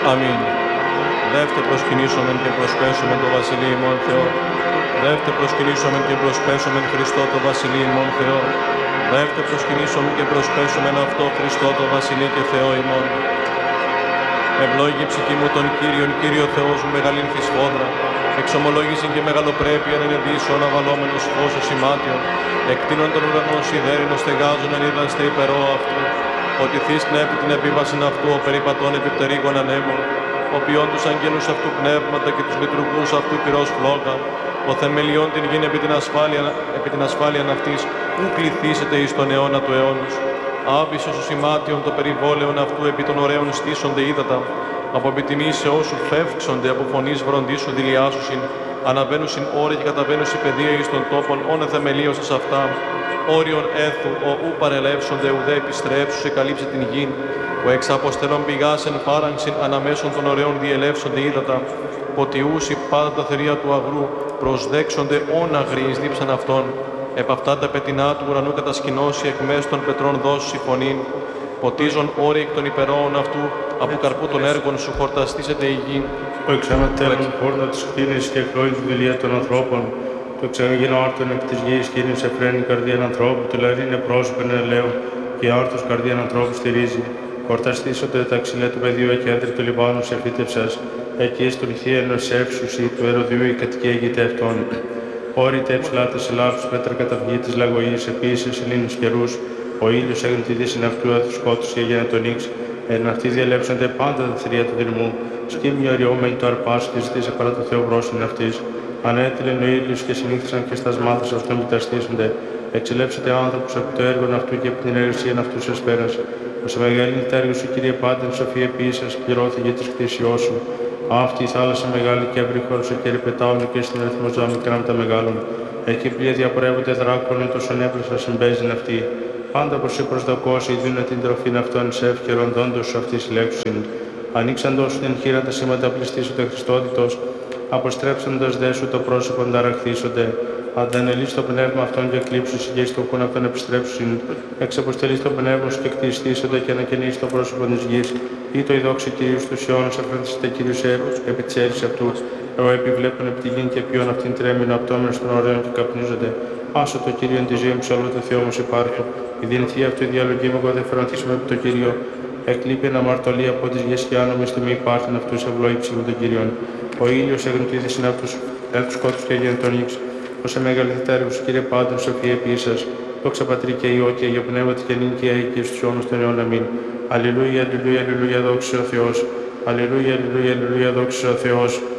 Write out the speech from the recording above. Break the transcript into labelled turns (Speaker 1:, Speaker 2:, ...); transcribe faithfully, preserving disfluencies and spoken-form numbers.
Speaker 1: Αμήν. Δεύτε προσκυνήσομεν και προσπέσομεν το Βασιλείο ημών Θεό. Δεύτε προσκυνήσομεν και προσπέσομεν Χριστό το Βασιλείο ημών Θεό. Δεύτε προσκυνήσομεν και προσπέσομεν αυτό Χριστό το Βασιλείο και Θεό ημών. Ευλόγη ψυχή μου τον Κύριον, Κύριο Θεός μου, μεγαλύνθη σφόδρα. Εξομολόγησιν και μεγαλοπρέπεια εν ενεδίσω αναβαλόμενος φως σημάτιον. Εκτείνον τον ουρανό σιδέρινο στεγάζον εν είδαστε υπερό αυτού. Ότι θύσκνε επί την επίβασιν αυτού ο περιπατών επιπτερίγων ανέμων. Ο ποιόν τους αγγέλους αυτού πνεύματα και τους λειτουργούς αυτού πυρός φλόγα. Ο θεμελιών την γην επί την ασφάλεια, επί την ασφάλεια αυτής, ου κληθήσετε εις τον αιώνα του αιώνους. Άβυσος ο σημάτιον το περιβόλαιον αυτού επί των ωραίων στήσονται ύδατα. Από επιτιμή σε όσου φεύξονται από φωνής βροντίσου δηλιάσουσιν, αναβαίνουσιν όροι και καταβαίνουσιν παιδεία εις των τόπων, όν εθεμελίωσας αυτά. Όριον έθου, ο ου παρελεύσονται, ουδέ επιστρέψου, καλύψε την γην. Ο εξ αποστελών πηγάσεν φάραγξιν αναμέσων των ωραίων διελεύσονται ύδατα. Ποτιούσι πάντα τα θερία του αγρού, προσδέξονται όν αγρείς δίψαν αυτών. Επ' αυτά τα πετεινά του ουρανού κατασκηνώσει εκ μέσω των πετρών δώσουσι φωνήν. Ποτίζον όροι εκ των υπερόων αυτού, από καρπού των έργων σου χορταστήσεται η γη.
Speaker 2: Ο εξανατέλων χόρτα της κτίνης και εκλόγη τη δουλεία των ανθρώπων. Το εξαγωγήνο άρτον επί της γης κίνησε φρένη καρδίαν ανθρώπου, του λαρίνε πρόσωπεν ελαίου, και άρτος καρδίαν ανθρώπου στηρίζει. Χορταστήσονται τα ξυλέ του πεδίου εκέντρη του Λιβάνου σε φύτευσας, εκεί στον θύενο εύσουσι του Ερωδίου η κατοικία γητεύτων. Όροι τε ψηλάτε σε λάφους, πέτρα καταυγή της λαγωγής, επίσης ελλήνους καιρούς. Ο ήλιος έγινε τη δύση αυτού έθου σκότους και έγινε τον ύξ. Εν αυτοί διαλέψονται πάντα τα θηρία του δρυμού. Σκύμιο αριόμενη το αρπάς και ζητήσε παρά το Θεό βρόσιν αυτής. Ανέτειλεν ο ήλιος και συνήθισαν και στα σμάθες αυτών επιταστήσονται. Εξελέψετε άνθρωπος από το έργο αυτού και από την εργασία αυτού σε σπέρας. Ως μεγαλύνει τα έργα σου, Κύριε Πάντεν, σοφία επίσης, πληρώθηκε της κτήσιός σου. Αυτή η θάλασσα μεγάλη και ευρύ χώρος και ρηπετάουν και στην αριθμό ζώα μικρά με τα μεγάλων. Εκεί πλοία διαπορεύονται δράκων, τόσο νέπλασα συμπέζουν αυτοί. Πάντα προς σε προσδοκώσει, δίνουν την τροφήν αυτών σε ευκαιροντώντος σου αυτή συλλέξουσιν. Ανοίξαντος την χείρα τα σήματα πληστήσονται Χριστότητος, αποστρέψαντος δε σου το πρόσωπο ταραχθήσονται. Αντανελείς το πνεύμα αυτών και κλείψους και εις το κούν αυτών επιστρέψουσιν. Εξαποστελείς το πνεύμα σου και κτιστήσονται και ανακαινείς το πρόσωπο της γης. Ή το ειδόξι Κυρίου στους αιώνας αφραντιστέ Κύριους επί της έρης αυτού. Εγώ επιβλέπουν επί τη γην και ποιον αυτήν τρέμεινο απτώμενος των ωραίων και καπνίζονται. Άσο το Κύριο τη ζωή μου σε όλο το Θεό μου υπάρχει. Η δυνηθή αυτή η διαλογή μου εγώ δεν φερονθήσουμε επί το Κύριο. Εκλείπει ένα μαρτωλή από τις γης και άνομε στιγμή υπάρχουν αυτούς ευλόγηψη με τον Κύριον. Ο ήλιος εγνωτήδη είναι αυτούς έλτους σκότους και έγινε τον ύξ. Όσε μεγαλύτερα έργο σου, Κύριε Πάντων, σοφία επίσης. Δόξα Πατρί και Υιό και Αγιο Πνεύματι και νυν και αεί και στους αιώνους των αιώνων. Αμήν. Αλληλούια, αλληλούια, αλληλούια, δόξα ο Θεός. Αλληλούια, αλληλούια, αλληλούια, δόξα ο Θεός.